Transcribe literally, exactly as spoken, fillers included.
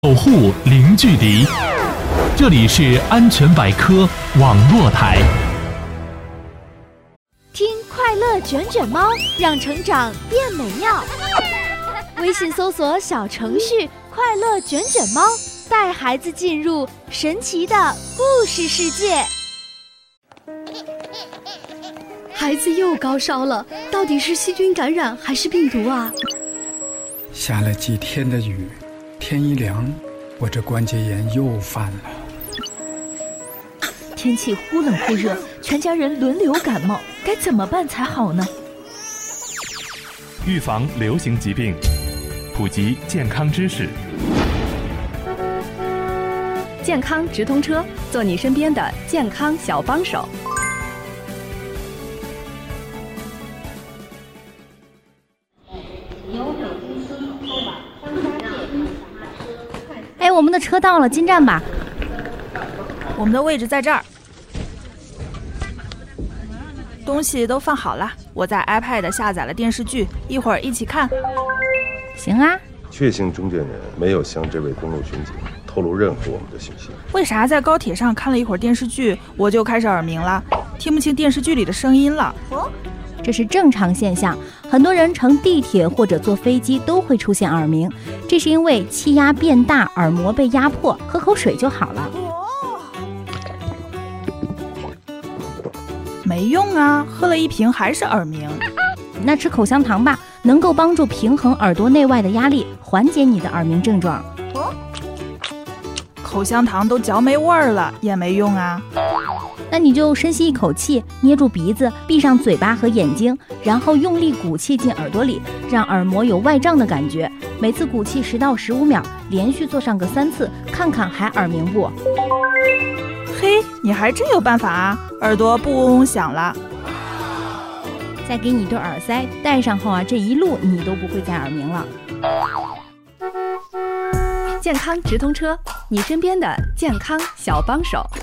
守护零距离，这里是安全百科网络台。 听快乐卷卷猫，让成长变美妙。微信搜索小程序“快乐卷卷猫”，带孩子进入神奇的故事世界。 孩子又高烧了，到底是细菌感染还是病毒啊？ 下了几天的雨，天一凉，我这关节炎又犯了。 天气忽冷忽热，全家人轮流感冒，该怎么办才好呢？ 预防流行疾病，普及健康知识。 健康直通车，做你身边的健康小帮手。 哎，我们的车到了，进站吧。 我们的位置在这儿，东西都放好了。我在 iPad 下载了电视剧，一会儿一起看。 行啊。 确信中间人没有向这位公路巡警透露任何我们的信息。 为啥在高铁上看了一会儿电视剧，我就开始耳鸣了，听不清电视剧里的声音了？哦， 这是正常现象，很多人乘地铁或者坐飞机都会出现耳鸣，这是因为气压变大，耳膜被压迫，喝口水就好了。 没用啊，喝了一瓶还是耳鸣。 那吃口香糖吧，能够帮助平衡耳朵内外的压力，缓解你的耳鸣症状。 哦，口香糖都嚼没味儿了，也没用啊。 那你就深吸一口气，捏住鼻子，闭上嘴巴和眼睛，然后用力鼓气进耳朵里，让耳膜有外胀的感觉。每次鼓气十到十五秒，连续做上个三次，看看还耳鸣不？ 嘿，你还真有办法啊！耳朵不嗡嗡响了。 再给你一对耳塞，戴上后啊，这一路你都不会再耳鸣了。 健康直通车，你身边的健康小帮手。